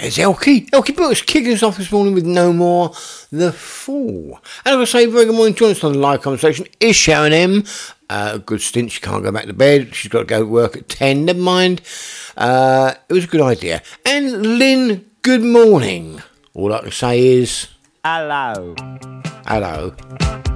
It's Elkie. Elkie Brooks kicking us off this morning with No More The Fall. And I say, very good morning. Join us on the live conversation is Sharon M. Good stint. She can't go back to bed. She's got to go to work at 10. Never mind. It was a good idea. And Lynn, good morning. All I can say is... Hello. Hello.